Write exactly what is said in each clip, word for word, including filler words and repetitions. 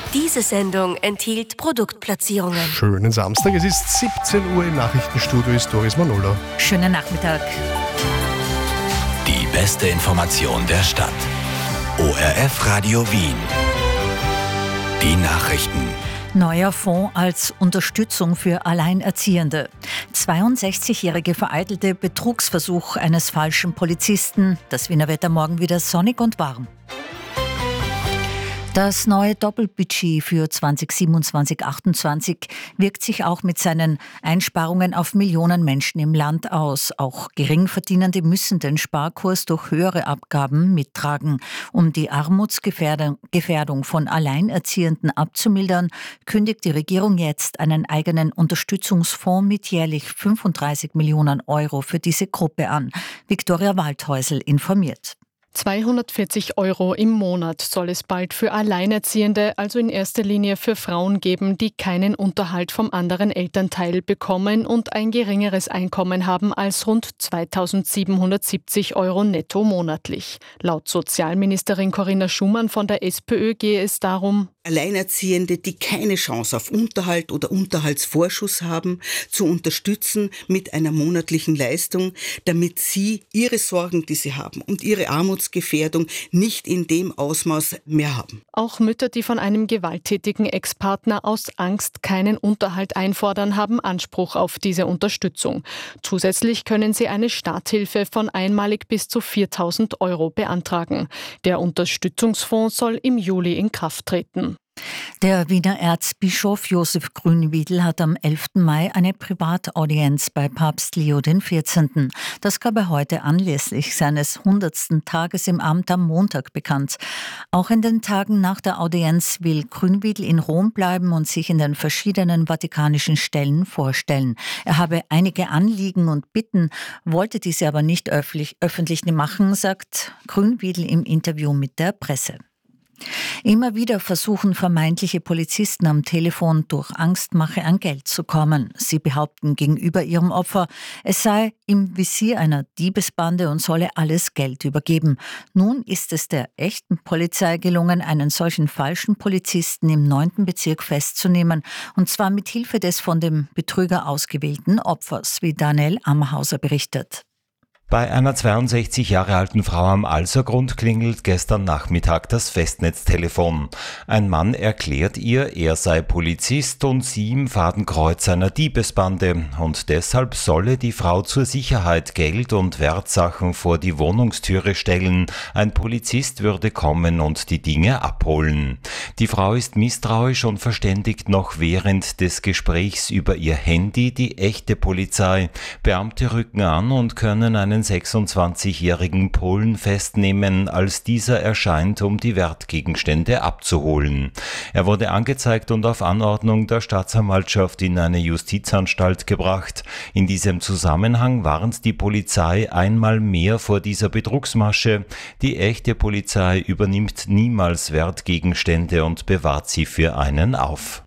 Diese Sendung enthielt Produktplatzierungen. Schönen Samstag, es ist siebzehn Uhr, im Nachrichtenstudio ist Doris Manolo. Schönen Nachmittag. Die beste Information der Stadt. O R F Radio Wien. Die Nachrichten. Neuer Fonds als Unterstützung für Alleinerziehende. zweiundsechzigjährige vereitelte Betrugsversuch eines falschen Polizisten. Das Wiener Wetter morgen wieder sonnig und warm. Das neue Doppelbudget für zwanzig siebenundzwanzig achtundzwanzig wirkt sich auch mit seinen Einsparungen auf Millionen Menschen im Land aus. Auch Geringverdienende müssen den Sparkurs durch höhere Abgaben mittragen. Um die Armutsgefährdung Gefährdung von Alleinerziehenden abzumildern, kündigt die Regierung jetzt einen eigenen Unterstützungsfonds mit jährlich fünfunddreißig Millionen Euro für diese Gruppe an. Viktoria Waldhäusl informiert. zweihundertvierzig Euro im Monat soll es bald für Alleinerziehende, also in erster Linie für Frauen geben, die keinen Unterhalt vom anderen Elternteil bekommen und ein geringeres Einkommen haben als rund zweitausendsiebenhundertsiebzig Euro netto monatlich. Laut Sozialministerin Corinna Schumann von der SPÖ gehe es darum, Alleinerziehende, die keine Chance auf Unterhalt oder Unterhaltsvorschuss haben, zu unterstützen mit einer monatlichen Leistung, damit sie ihre Sorgen, die sie haben und ihre Armutsgefährdung nicht in dem Ausmaß mehr haben. Auch Mütter, die von einem gewalttätigen Ex-Partner aus Angst keinen Unterhalt einfordern, haben Anspruch auf diese Unterstützung. Zusätzlich können sie eine Starthilfe von einmalig bis zu viertausend Euro beantragen. Der Unterstützungsfonds soll im Juli in Kraft treten. Der Wiener Erzbischof Josef Grünwiedl hat am elften Mai eine Privataudienz bei Papst Leo der vierzehnte. Das gab er heute anlässlich seines hundertsten Tages im Amt am Montag bekannt. Auch in den Tagen nach der Audienz will Grünwiedl in Rom bleiben und sich in den verschiedenen vatikanischen Stellen vorstellen. Er habe einige Anliegen und Bitten, wollte diese aber nicht öffentlich, öffentlich machen, sagt Grünwiedl im Interview mit der Presse. Immer wieder versuchen vermeintliche Polizisten am Telefon durch Angstmache an Geld zu kommen. Sie behaupten gegenüber ihrem Opfer, es sei im Visier einer Diebesbande und solle alles Geld übergeben. Nun ist es der echten Polizei gelungen, einen solchen falschen Polizisten im neunten Bezirk festzunehmen, und zwar mit Hilfe des von dem Betrüger ausgewählten Opfers, wie Daniel Ammerhauser berichtet. Bei einer zweiundsechzig Jahre alten Frau am Alsergrund klingelt gestern Nachmittag das Festnetztelefon. Ein Mann erklärt ihr, er sei Polizist und sie im Fadenkreuz einer Diebesbande, und deshalb solle die Frau zur Sicherheit Geld und Wertsachen vor die Wohnungstüre stellen. Ein Polizist würde kommen und die Dinge abholen. Die Frau ist misstrauisch und verständigt noch während des Gesprächs über ihr Handy die echte Polizei. Beamte rücken an und können einen sechsundzwanzigjährigen Polen festnehmen, als dieser erscheint, um die Wertgegenstände abzuholen. Er wurde angezeigt und auf Anordnung der Staatsanwaltschaft in eine Justizanstalt gebracht. In diesem Zusammenhang warnt die Polizei einmal mehr vor dieser Betrugsmasche. Die echte Polizei übernimmt niemals Wertgegenstände und bewahrt sie für einen auf.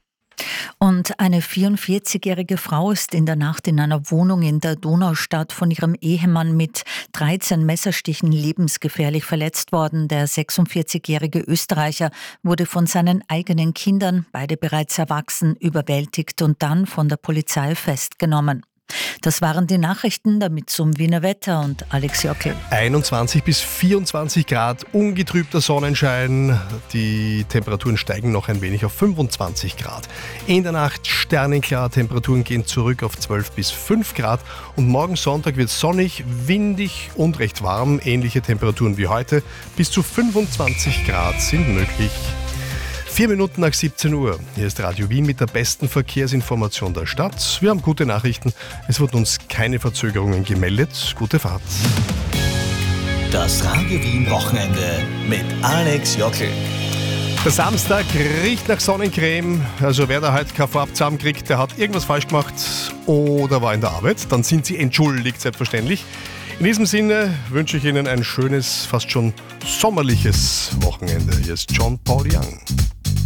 Und eine vierundvierzigjährige Frau ist in der Nacht in einer Wohnung in der Donaustadt von ihrem Ehemann mit dreizehn Messerstichen lebensgefährlich verletzt worden. Der sechsundvierzigjährige Österreicher wurde von seinen eigenen Kindern, beide bereits erwachsen, überwältigt und dann von der Polizei festgenommen. Das waren die Nachrichten, damit zum Wiener Wetter und Alex Jockel. einundzwanzig bis vierundzwanzig Grad, ungetrübter Sonnenschein. Die Temperaturen steigen noch ein wenig auf fünfundzwanzig Grad. In der Nacht sternenklar, Temperaturen gehen zurück auf zwölf bis fünf Grad. Und morgen Sonntag wird sonnig, windig und recht warm. Ähnliche Temperaturen wie heute. Bis zu fünfundzwanzig Grad sind möglich. Vier Minuten nach siebzehn Uhr. Hier ist Radio Wien mit der besten Verkehrsinformation der Stadt. Wir haben gute Nachrichten. Es wurden uns keine Verzögerungen gemeldet. Gute Fahrt. Das Radio Wien Wochenende mit Alex Jockel. Der Samstag riecht nach Sonnencreme. Also wer da heute keine Farbe zusammenkriegt, der hat irgendwas falsch gemacht oder war in der Arbeit. Dann sind Sie entschuldigt, selbstverständlich. In diesem Sinne wünsche ich Ihnen ein schönes, fast schon sommerliches Wochenende. Hier ist John Paul Young.